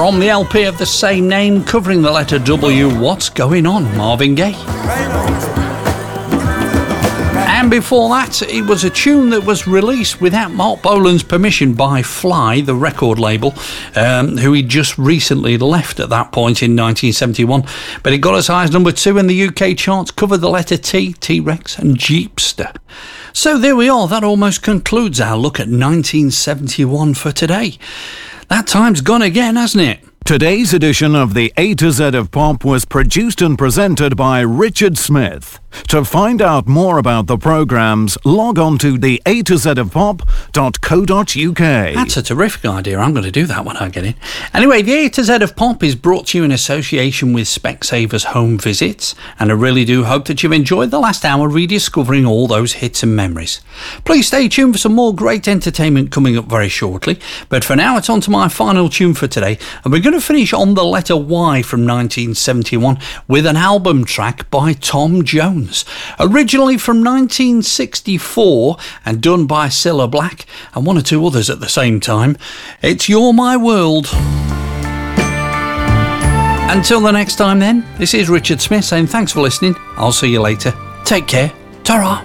From the LP of the same name, covering the letter W, What's Going On, Marvin Gaye. And before that, it was a tune that was released without Mark Bolan's permission by Fly, the record label, who he just recently left at that point in 1971. But it got as high as number 2 in the UK charts, covered the letter T, T-Rex and Jeepster. So there we are, that almost concludes our look at 1971 for today. That time's gone again, hasn't it? Today's edition of the A to Z of Pop was produced and presented by Richard Smith. To find out more about the programmes, log on to the A to Z of Pop.co.uk. That's a terrific idea. I'm going to do that when I get in. Anyway, the A to Z of Pop is brought to you in association with Specsavers Home Visits, and I really do hope that you've enjoyed the last hour rediscovering all those hits and memories. Please stay tuned for some more great entertainment coming up very shortly, but for now it's on to my final tune for today, and we're going to finish on the letter Y from 1971 with an album track by Tom Jones. Originally from 1964 and done by Cilla Black and one or two others at the same time, it's You're My World. Until the next time then, this is Richard Smith saying thanks for listening. I'll see you later. Take care. Ta-ra.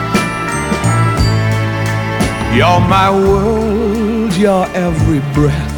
You're my world, your every breath.